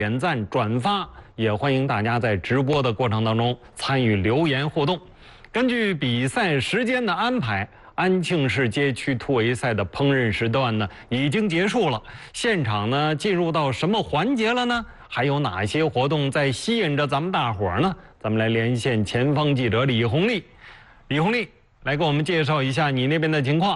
点赞、转发，也欢迎大家在直播的过程当中参与留言互动。根据比赛时间的安排，安庆市街区突围赛的烹饪时段呢已经结束了。现场呢进入到什么环节了呢？还有哪些活动在吸引着咱们大伙儿呢？咱们来连线前方记者李红丽。李红丽，来给我们介绍一下你那边的情况。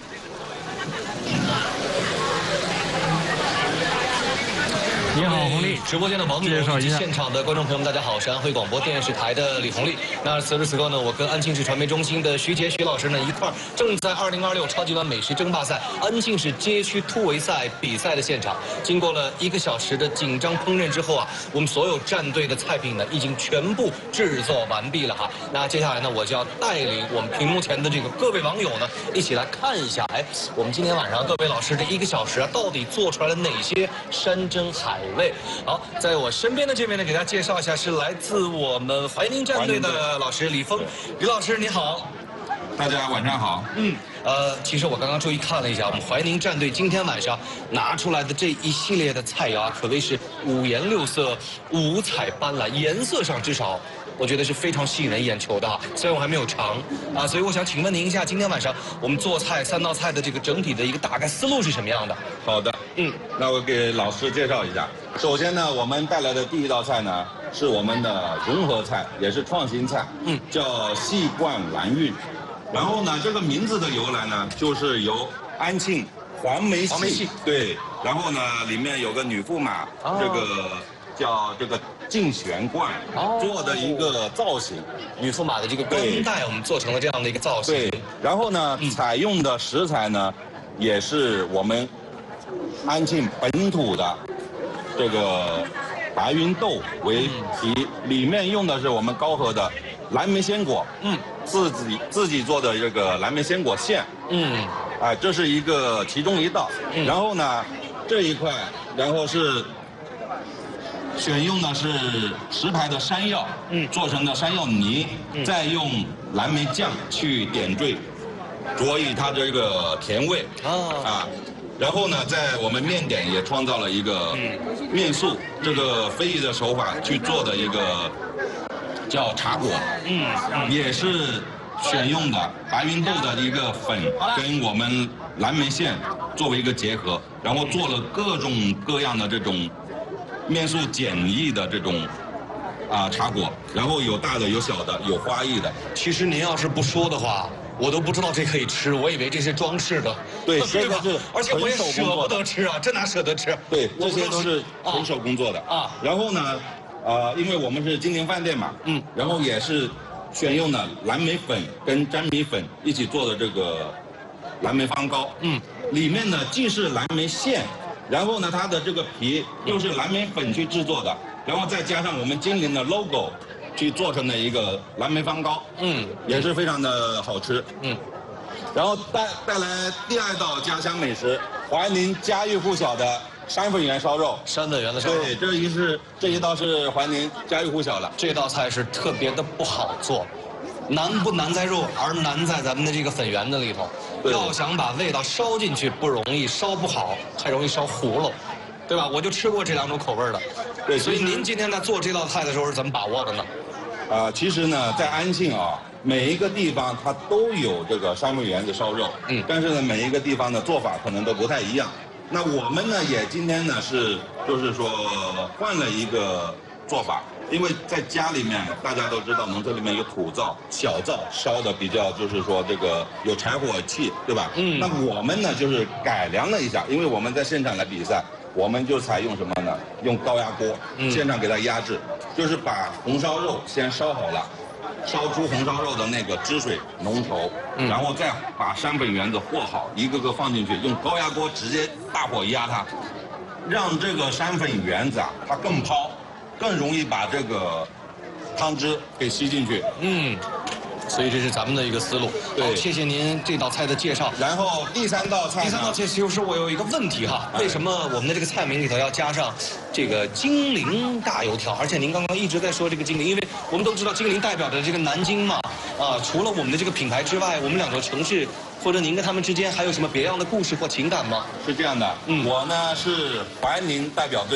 你好，红丽。 直播间的网友以及现场的观众朋友们，大家好，我是安徽广播电视台的李红丽。那此时此刻呢，我跟安庆市传媒中心的徐杰徐老师呢一块儿，正在2026超级碗美食争霸赛安庆市街区突围赛比赛的现场。经过了1个小时的紧张烹饪之后啊，我们所有战队的菜品呢已经全部制作完毕了哈。那接下来呢，我就要带领我们屏幕前的这个各位网友呢，一起来看一下，我们今天晚上各位老师这1个小时啊，到底做出来了哪些山珍海味？好，在我身边的这位呢，给大家介绍一下，是来自我们怀宁战队的老师李峰。李老师你好。 大家晚上好。 其实我刚刚注意看了一下，我们怀宁战队今天晚上拿出来的这一系列的菜肴啊，可谓是五颜六色、五彩斑斓，颜色上至少我觉得是非常吸引人眼球的哈。虽然我还没有尝啊，所以我想请问您一下，今天晚上我们做菜3道菜的这个整体的一个大概思路是什么样的？ 好的，那我给老师介绍一下。首先呢，我们带来的第1道菜呢，是我们的融合菜，也是创新菜，叫细冠蓝韵。然后呢，这个名字的由来呢，就是由安庆黄梅戏对，然后呢，里面有个女驸马，这个叫这个竞选冠做的一个造型， 女驸马的这个冠带，我们做成了这样的一个造型。 对，然后呢，采用的食材呢，也是我们安庆本土的这个白芸豆为皮，里面用的是我们高和的蓝莓鲜果，自己做的这个蓝莓鲜果馅，这是其中一道。然后呢，这一块，然后是选用的是石牌的山药，做成的山药泥，再用蓝莓酱去点缀，佐以它这个甜味然后呢，在我们面点也创造了一个面素，这个非遗的手法去做的一个叫茶果，也是选用的白芸豆的一个粉跟我们蓝莓馅作为一个结合，然后做了各种各样的这种面素简易的这种茶果，然后有大的有小的有花艺的。 其实您要是不说的话，我都不知道这可以吃，我以为这是装饰的。 对，这个是而且我也舍不得吃啊，这哪舍得吃？ 对，这些都是纯手工做的然后呢，因为我们是金陵饭店嘛，然后也是选用的蓝莓粉跟粘米粉一起做的这个蓝莓方糕，里面呢既是蓝莓馅，然后呢它的这个皮又是蓝莓粉去制作的，然后再加上我们金陵的 logo。去做成的一个蓝莓方糕，也是非常的好吃，然后带来第2道家乡美食，怀宁家喻户晓的山粉圆烧肉。 山粉圆的烧肉， 对，这一道是怀宁家喻户晓的。 这道菜是特别的不好做，难不难在肉，而难在咱们的这个粉圆子里头。要想把味道烧进去不容易，烧不好还容易烧糊了。对吧？我就吃过这2种口味的， 对。 所以您今天在做这道菜的时候是怎么把握的呢？ 其实呢，在安庆每一个地方它都有这个山粉圆子烧肉，但是呢，每一个地方的做法可能都不太一样。那我们呢，也今天呢就是说换了一个做法，因为在家里面大家都知道，农村里面有土灶、小灶烧的比较，就是说这个有柴火气，对吧？那我们呢就是改良了一下，因为我们在现场来比赛。我们就采用什么呢？用高压锅，现场给它压制，就是把红烧肉先烧好了，烧出红烧肉的那个汁水浓稠，然后再把山粉圆子和好，一个个放进去，用高压锅直接大火压它，让这个山粉圆子它更抛，更容易把这个汤汁给吸进去。 所以这是咱们的一个思路。好，谢谢您这道菜的介绍。 然后第3道菜其实我有一个问题哈，为什么我们的这个菜名里头要加上这个金陵大油条？而且您刚刚一直在说这个金陵，因为我们都知道金陵代表着这个南京嘛，除了我们的这个品牌之外，我们2座城市或者您跟他们之间还有什么别样的故事或情感吗？ 是这样的，我呢是怀宁代表队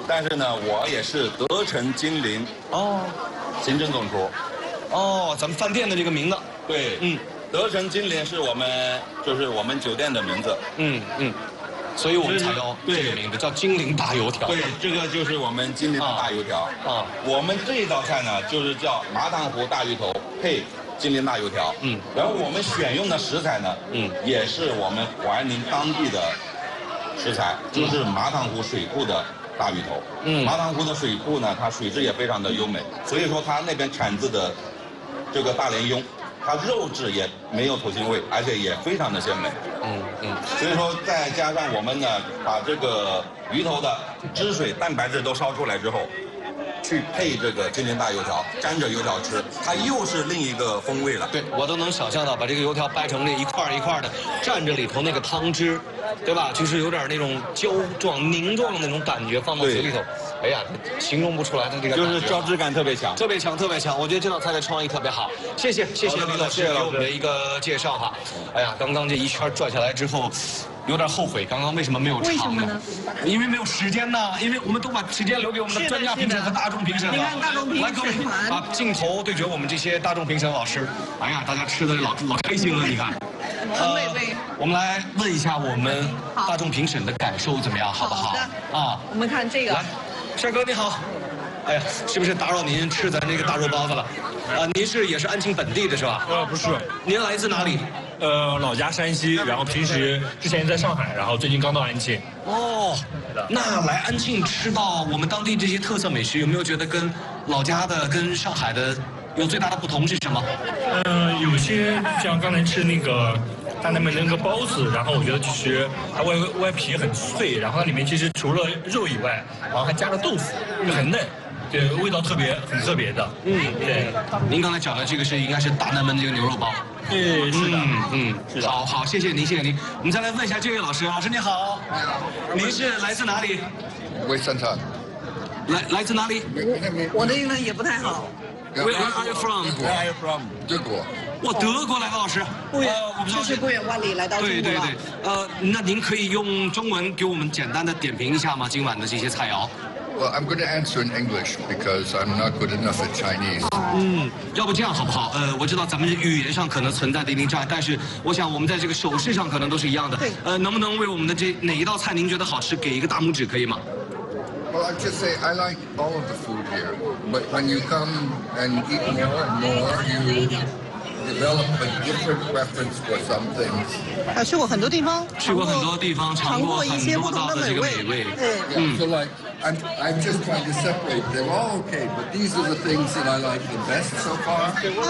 但是呢，我也是德成金陵行政总厨。 咱们饭店的这个名字。 对，德成金陵是我们酒店的名字。 所以我们才要这个名字叫金陵大油条。 对，这个就是我们金陵的大油条。我们这一道菜呢，就是叫麻糖糊大鱼头配金陵大油条。然后我们选用的食材呢，也是我们怀宁当地的食材，就是麻糖糊水库的大鱼头。麻糖糊的水库呢，它水质也非常的优美，所以说它那边产自的这个大连鳙，它肉质也没有土腥味，而且也非常的鲜美。所以说再加上我们呢，把这个鱼头的汁水、蛋白质都烧出来之后，去配这个金陵大油条，沾着油条吃，它又是另一个风味了。 对，我都能想象到，把这个油条掰成那一块一块的，蘸着里头那个汤汁，对吧？就是有点那种胶状、凝状的那种感觉，放到嘴里头。哎呀，形容不出来的这个就是胶质感特别强， 特别强，特别强。我觉得这道菜的创意特别好，谢谢李老师给我们的一个介绍哈。哎呀，刚刚这一圈转下来之后，有点后悔，刚刚为什么没有尝呢？ 为什么呢？ 因为没有时间呢，因为我们都把时间留给我们的专家评审和大众评审了。 你看大众评审来，各位把镜头对准我们这些大众评审老师。哎呀，大家吃的老开心了，你看。 很美味。 我们来问一下我们大众评审的感受怎么样，好不好？ 好的。我们看这个。 来，帅哥你好。哎呀，是不是打扰您吃咱这个大肉包子了？您也是安庆本地的是吧？ 不是。 您来自哪里？ 老家山西，然后之前在上海，然后最近刚到安庆。 那来安庆吃到我们当地这些特色美食，有没有觉得跟老家的、跟上海的有最大的不同是什么？ 有些像刚才吃那个大南门那个包子，然后我觉得其实它外皮很脆，然后它里面其实除了肉以外，然后还加了豆腐，很嫩。对，味道很特别的。对。 您刚才讲的这个应该是大南门这个牛肉包。 对，是的。 是的。好，谢谢您。我们再来问一下这位老师，老师你好，您是来自哪里？ 我山场。 来自哪里？ 我的英文也不太好。 Where are you from? Where are you from? 德国。 德国来的老师。 就是不远万里来到中国了。 对。那您可以用中文给我们简单的点评一下吗？今晚的这些菜肴。 Well, I'm going to answer in English because I'm not good enough at Chinese. 要不这样好不好？我知道咱们语言上可能存在的一定障碍，但是我想我们在这个手势上可能都是一样的。 对。 能不能为我们的哪一道菜您觉得好吃，给一个大拇指可以吗？ Well, I'd just say I like all of the food here, but when you come and eat more and more, you develop a different preference for some things. 去过很多地方， 尝过一些不同的美味。 So like I'm just trying to separate them. Oh, okay, but these are the things that I like the best so far.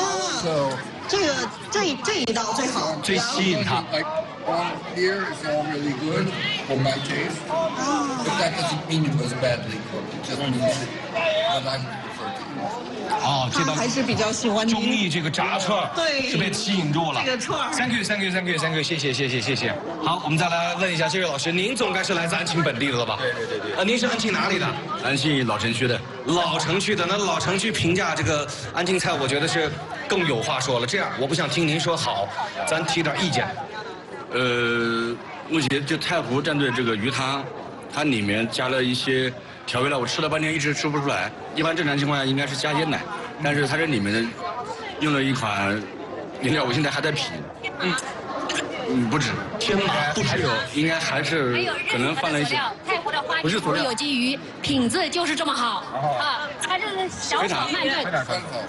So 这一道最好， 最吸引他。 All here is all really good for my taste, but that doesn't mean it was badly cooked. It just means that I'm prefer to eat. 这道还是比较喜欢中意这个炸串， 对， 是被吸引住了。 这个串 ，Thank you，谢谢。好，我们再来问一下这位老师，您总该是来自安庆本地的了吧？对。您是安庆哪里的？ 安庆老城区的。 老城区的，那老城区评价这个安庆菜，我觉得是更有话说了。这样，我不想听您说好，咱提点意见。 目前就太湖战队这个鱼汤，它里面加了一些调味料，我吃了半天一直吃不出来。一般正常情况下应该是加椰奶，但是它这里面用了一款饮料，我现在还在品。不止， 天哪，不止， 应该还是可能放了一些。 太湖的花枝有机鱼，品质就是这么好它这是小炒慢炖。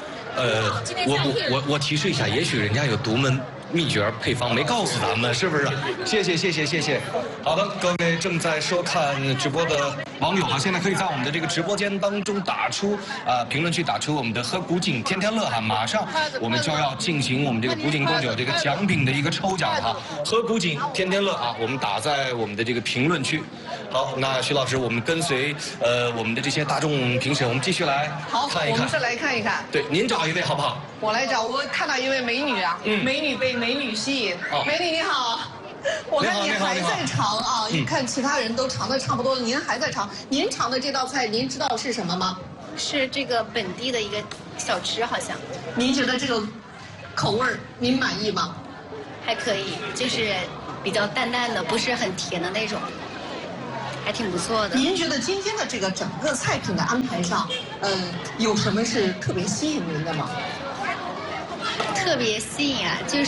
我提示一下，也许人家有独门秘诀配方没告诉咱们，是不是？谢谢。好的，各位正在收看直播的网友现在可以在我们的这个直播间当中打出评论区打出我们的喝古井天天乐马上我们就要进行我们这个古井贡酒这个奖品的一个抽奖喝古井天天乐我们打在我们的这个评论区。好，那徐老师，我们跟随我们的这些大众评审，我们继续来看一看。 我们再来看一看。 对，您找一位好不好？ 我来找，我看到一位美女美女被美女吸引。美女你好，我看你还在尝你看其他人都尝的差不多了，您还在尝。您尝的这道菜，您知道是什么吗？ 是这个本地的一个小吃，好像。 您觉得这个口味您满意吗？ 还可以，就是比较淡淡的，不是很甜的那种。 还挺不错的。 您觉得今天的这个整个菜品的安排上，有什么是特别吸引您的吗？ 特别吸引啊，就是。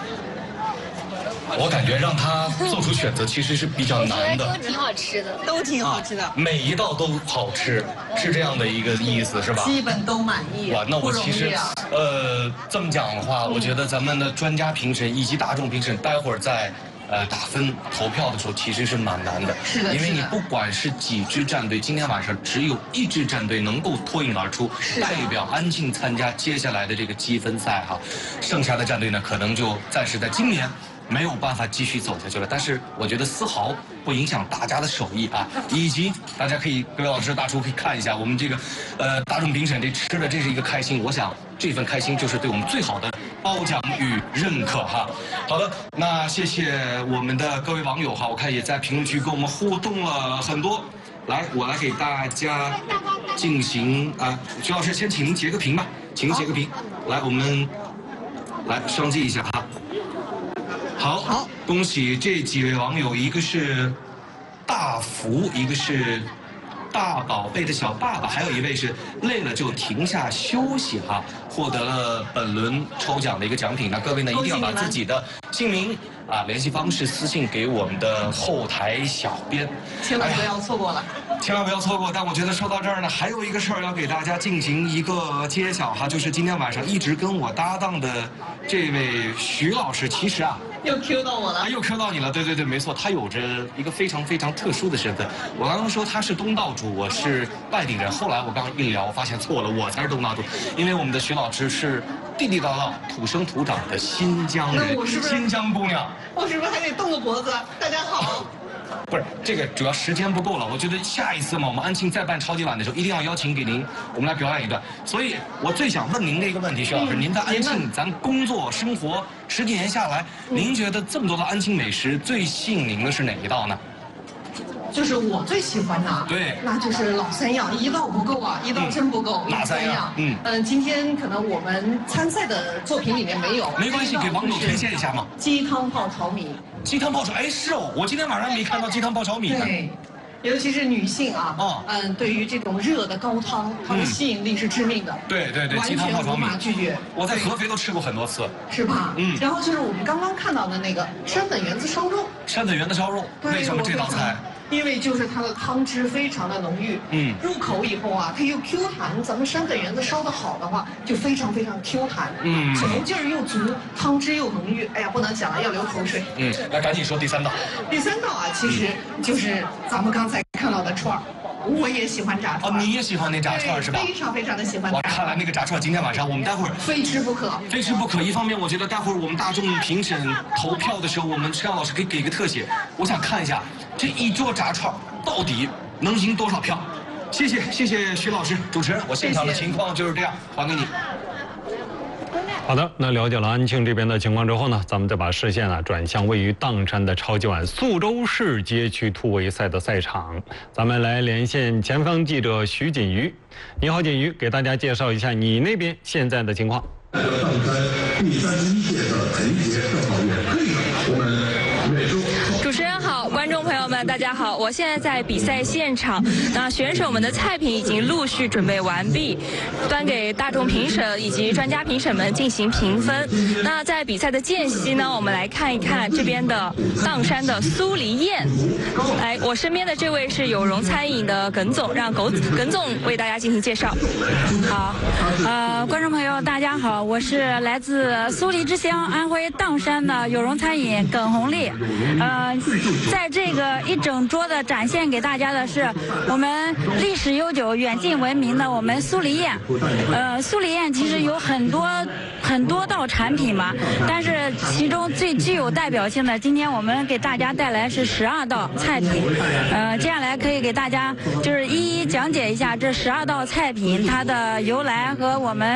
我感觉让他做出选择其实是比较难的。 都挺好吃的， 都挺好吃的， 每一道都好吃，是这样的一个意思，是吧？ 基本都满意。 哇，那我其实，这么讲的话，我觉得咱们的专家评审以及大众评审，待会儿在打分投票的时候，其实是蛮难的。 是的， 因为你不管是几支战队，今天晚上只有1支战队能够脱颖而出，代表安庆参加接下来的这个积分赛哈。剩下的战队呢，可能就暂时在今年没有办法继续走下去了，但是我觉得丝毫不影响大家的手艺啊，以及大家可以各位老师大厨可以看一下我们这个大众评审这吃的这是一个开心，我想这份开心就是对我们最好的褒奖与认可哈。好的，那谢谢我们的各位网友哈，我看也在评论区跟我们互动了很多。来，我来给大家进行徐老师先请您截个屏吧，请您截个屏。来，我们来双击一下哈。好，恭喜这几位网友，一个是大福，一个是大宝贝的小爸爸，还有一位是累了就停下休息哈，获得了本轮抽奖的一个奖品。那各位呢一定要把自己的姓名联系方式私信给我们的后台小编， 千万不要错过了。 千万不要错过。但我觉得说到这儿呢，还有一个事儿要给大家进行一个揭晓哈，就是今天晚上一直跟我搭档的这位徐老师，其实又 Q 到我了， 又 Q 到你了，对，没错，他有着一个非常非常特殊的身份。我刚刚说他是东道主，我是外地人，后来我刚刚一聊，我发现错了，我才是东道主，因为我们的徐老师是地地道道、土生土长的新疆人， 那我是不是新疆姑娘？ 我是不是还得动个脖子？大家好。 不是这个，主要时间不够了。我觉得下一次嘛，我们安庆再办超级碗的时候，一定要邀请给您，我们来表演一段。所以我最想问您的一个问题，徐老师，您在安庆咱工作生活10几年下来，您觉得这么多的安庆美食最吸引您的是哪一道呢？ 就是我最喜欢的， 对， 那就是老3样，一道不够啊，一道真不够。 哪3样？ 今天可能我们参赛的作品里面没有， 没关系，给网友推荐一下嘛。 鸡汤泡炒米。 鸡汤泡炒，是哦，我今天晚上没看到鸡汤泡炒米呢。 对，尤其是女性对于这种热的高汤，它的吸引力是致命的。对， 鸡汤泡炒米完全无法拒绝。 我在合肥都吃过很多次， 是吧？然后就是我们刚刚看到的那个山粉圆子烧肉。 山粉圆子烧肉，为什么这道菜？ 因为就是它的汤汁非常的浓郁，入口以后它又 Q 弹，咱们山粉圆子烧得好的话，就非常非常 Q 弹，嚼劲儿又足，汤汁又浓郁。哎呀，不能讲了，要流口水。 来赶紧说第3道。 第3道其实就是咱们刚才看到的串儿。我也喜欢炸串。 你也喜欢那炸串是吧？ 非常非常的喜欢炸串。 看来那个炸串今天晚上我们待会儿非吃不可。 非吃不可。一方面，我觉得待会儿我们大众评审投票的时候，我们陈阳老师可以给个特写，我想看一下这一桌炸串到底能赢多少票。谢谢徐老师，主持人，我现场的情况就是这样，还给你。 好的，那了解了安庆这边的情况之后呢，咱们再把视线转向位于砀山的超级碗宿州市街区突围赛的赛场，咱们来连线前方记者徐锦瑜。你好，锦瑜，给大家介绍一下你那边现在的情况。 砀山第31届的陈杰正好也配合我们美洲。 主持人好，观众朋友们，大家好，我现在在比赛现场。那选手们的菜品已经陆续准备完毕，端给大众评审以及专家评审们进行评分。那在比赛的间隙呢，我们来看一看这边的砀山的苏黎宴。来，我身边的这位是有容餐饮的耿总，让耿总为大家进行介绍。 好，观众朋友大家好，我是来自苏黎之乡安徽砀山的有容餐饮耿红丽。在这个一整桌的展现给大家的是我们历史悠久、远近闻名的我们苏黎宴。苏黎宴其实有很多道产品嘛，但是其中最具有代表性的，今天我们给大家带来是12道菜品。接下来可以给大家就是一一讲解一下这12道菜品它的由来和我们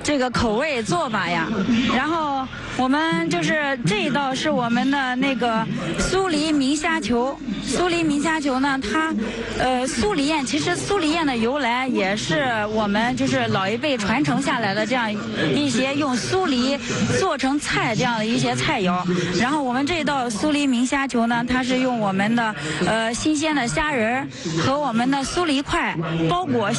这个口味做法呀。然后我们就是这一道是我们的那个苏黎明虾球。苏黎明虾球呢，它苏黎宴，其实苏黎宴的由来也是我们就是老一辈传承下来的这样一些用苏黎做成菜这样的一些菜肴。然后我们这道苏黎明虾球呢，它是用我们的新鲜的虾仁和我们的苏黎块包裹